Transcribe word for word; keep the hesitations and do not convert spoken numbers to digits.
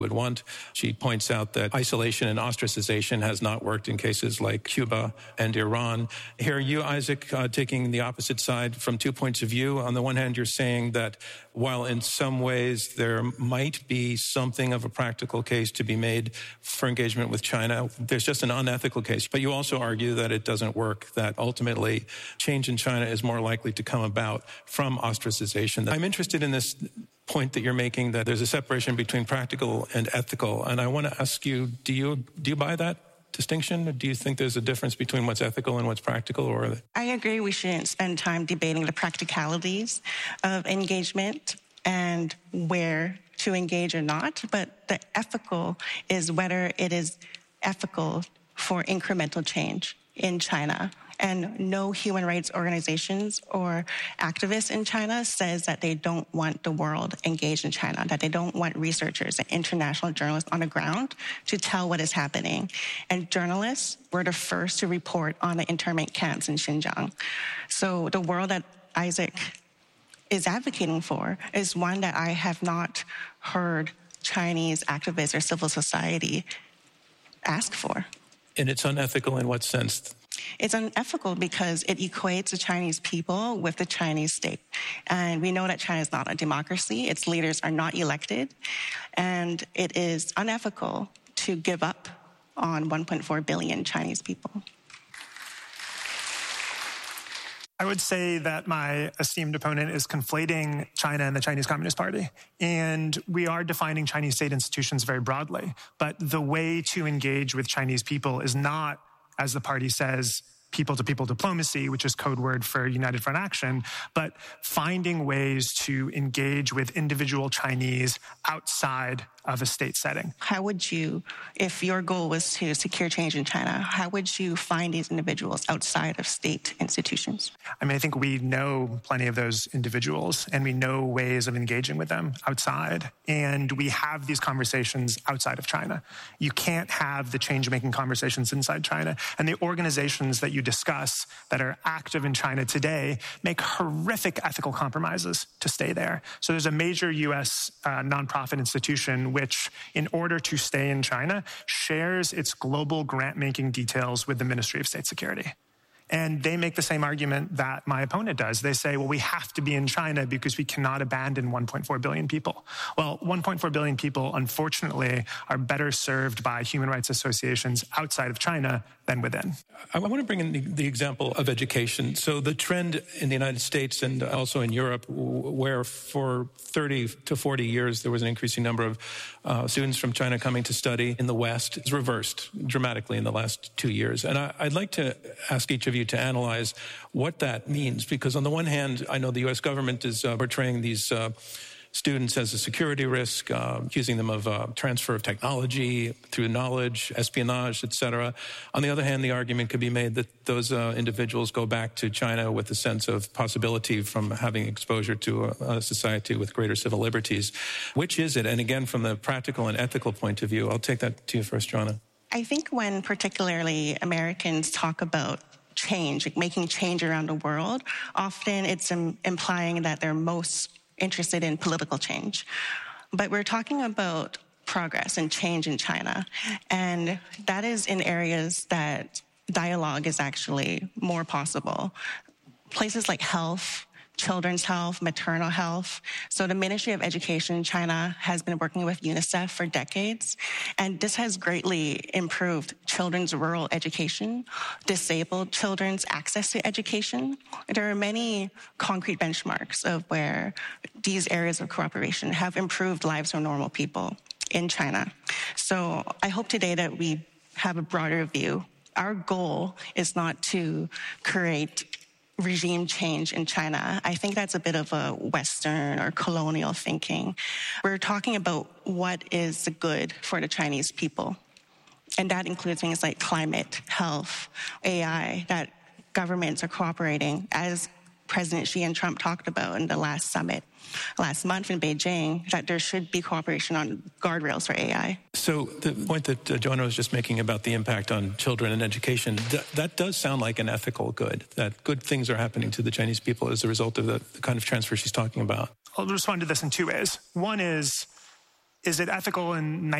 would want. She points out that isolation and ostracization has not worked in cases like Cuba and Iran. Here, you, Isaac, uh, taking the opposite side from two points of view. On the one hand, you're saying that while in some ways there might be something of a practical case to be made for engagement with China, there's just an unethical case. But you also argue that it doesn't work, that ultimately change in China is more likely to come about from ostracization. I'm interested in this point that you're making, that there's a separation between practical and ethical. And I want to ask you, do you do you buy that distinction? Or do you think there's a difference between what's ethical and what's practical? Or I agree we shouldn't spend time debating the practicalities of engagement and where to engage or not. But the ethical is whether it is ethical for incremental change in China. And no human rights organizations or activists in China says that they don't want the world engaged in China, that they don't want researchers and international journalists on the ground to tell what is happening. And journalists were the first to report on the internment camps in Xinjiang. So the world that Isaac is advocating for is one that I have not heard Chinese activists or civil society ask for. And it's unethical in what sense? It's unethical because it equates the Chinese people with the Chinese state. And we know that China is not a democracy. Its leaders are not elected. And it is unethical to give up on one point four billion Chinese people. I would say that my esteemed opponent is conflating China and the Chinese Communist Party. And we are defining Chinese state institutions very broadly. But the way to engage with Chinese people is not, as the party says, people-to-people diplomacy, which is code word for United Front Action, but finding ways to engage with individual Chinese outside of a state setting. How would you, if your goal was to secure change in China, how would you find these individuals outside of state institutions? I mean, I think we know plenty of those individuals, and we know ways of engaging with them outside, and we have these conversations outside of China. You can't have the change-making conversations inside China, and the organizations that you discuss that are active in China today make horrific ethical compromises to stay there. So there's a major U S uh, nonprofit institution which, in order to stay in China, shares its global grant-making details with the Ministry of State Security. And they make the same argument that my opponent does. They say, well, we have to be in China because we cannot abandon one point four billion people. Well, one point four billion people, unfortunately, are better served by human rights associations outside of China than within. I want to bring in the, the example of education. So the trend in the United States and also in Europe, where for thirty to forty years there was an increasing number of uh, students from China coming to study in the West, is reversed dramatically in the last two years. And I, I'd like to ask each of you to analyze what that means, because on the one hand, I know the U S government is uh, portraying these uh, students as a security risk, uh, accusing them of uh, transfer of technology through knowledge, espionage, et cetera. On the other hand, the argument could be made that those uh, individuals go back to China with a sense of possibility from having exposure to a, a society with greater civil liberties. Which is it? And again, from the practical and ethical point of view, I'll take that to you first, Joanna. I think when particularly Americans talk about change, like making change around the world, often it's um, implying that they're most interested in political change. But we're talking about progress and change in China, and that is in areas that dialogue is actually more possible. Places like health, children's health, maternal health. So the Ministry of Education in China has been working with UNICEF for decades, and this has greatly improved children's rural education, disabled children's access to education. There are many concrete benchmarks of where these areas of cooperation have improved lives of normal people in China. So I hope today that we have a broader view. Our goal is not to create regime change in China. I think that's a bit of a Western or colonial thinking. We're talking about what is good for the Chinese people. And that includes things like climate, health, A I, that governments are cooperating, as President Xi and Trump talked about in the last summit last month in Beijing, that there should be cooperation on guardrails for A I. So the point that uh, Joanna was just making about the impact on children and education, th- that does sound like an ethical good, that good things are happening to the Chinese people as a result of the, the kind of transfer she's talking about. I'll respond to this in two ways. One is, Is it ethical in